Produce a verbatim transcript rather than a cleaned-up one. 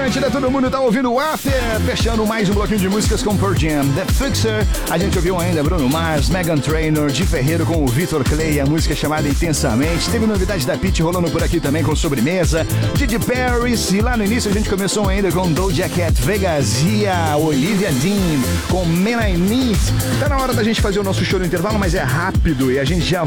Atlântida, todo mundo tá ouvindo o After, fechando mais um bloquinho de músicas com Pearl Jam, The Fixer. A gente ouviu ainda Bruno Mars, Meghan Trainor, Di Ferreiro com o Vitor Clay, a música chamada Intensamente. Teve novidade da Pitty rolando por aqui também com Sobremesa, Didi Paris, e lá no início a gente começou ainda com Doja Cat, Vegas e a Olivia Dean com Man I Need. Tá na hora da gente fazer o nosso show no intervalo, mas é rápido e a gente já